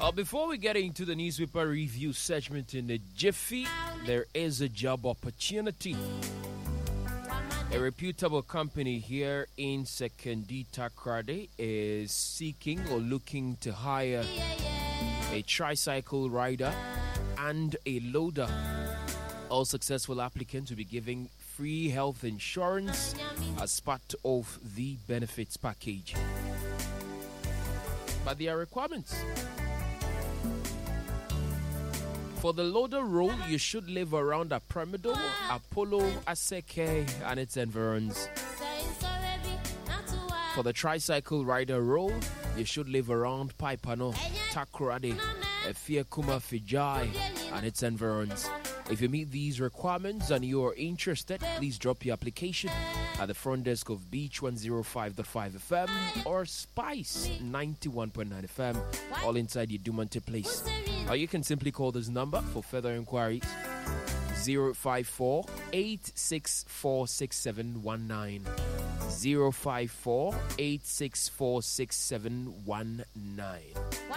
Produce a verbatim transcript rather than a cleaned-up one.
Uh, before we get into the newspaper review segment in the Jiffy, there is a job opportunity. A reputable company here in Sekondi Takoradi is seeking or looking to hire a tricycle rider and a loader. All successful applicants will be given free health insurance as part of the benefits package. But there are requirements. For the loader role, you should live around Apremido, Apollo, Aseke, and its environs. For the tricycle rider role, you should live around Paipano, Takoradi, Efiakuma, Fijai, and its environs. If you meet these requirements and you are interested, please drop your application at the front desk of Beach one oh five point five F M or Spice ninety-one point nine F M, all inside your Dumante place. Or you can simply call this number for further inquiries: zero five four, eight six four, six seven one nine. zero five four, eight six four, six seven one nine.